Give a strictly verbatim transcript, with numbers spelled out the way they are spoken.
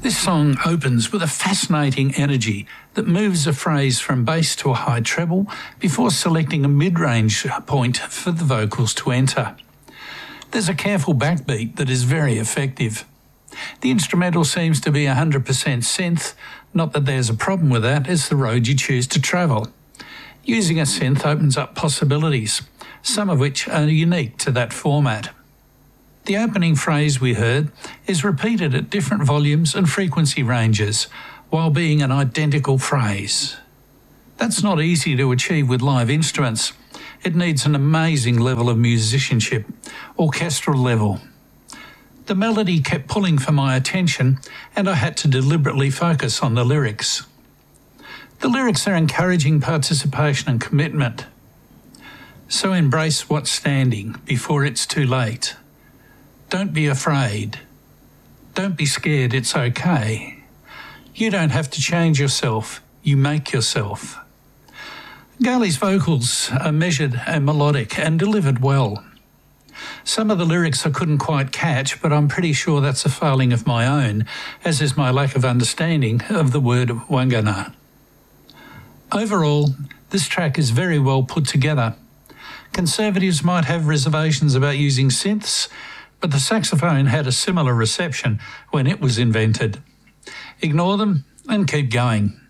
This song opens with a fascinating energy that moves a phrase from bass to a high treble before selecting a mid-range point for the vocals to enter. There's a careful backbeat that is very effective. The instrumental seems to be one hundred percent synth, not that there's a problem with that, it's the road you choose to travel. Using a synth opens up possibilities, some of which are unique to that format. The opening phrase we heard is repeated at different volumes and frequency ranges, while being an identical phrase. That's not easy to achieve with live instruments. It needs an amazing level of musicianship, orchestral level. The melody kept pulling for my attention, and I had to deliberately focus on the lyrics. The lyrics are encouraging participation and commitment. So embrace what's standing before it's too late. Don't be afraid. Don't be scared, it's okay. You don't have to change yourself, you make yourself. Ghali's vocals are measured and melodic and delivered well. Some of the lyrics I couldn't quite catch, but I'm pretty sure that's a failing of my own, as is my lack of understanding of the word Wangana. Overall, this track is very well put together. Conservatives might have reservations about using synths, but the saxophone had a similar reception when it was invented. Ignore them and keep going.